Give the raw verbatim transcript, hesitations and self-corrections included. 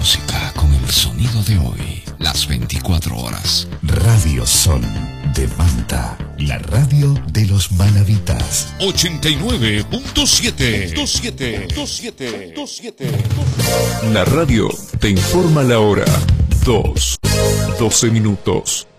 música con el sonido de hoy, las veinticuatro horas. Radio Sol de Manta, la radio de los manavitas. ochenta y nueve punto siete. La radio te informa la hora. dos, doce minutos.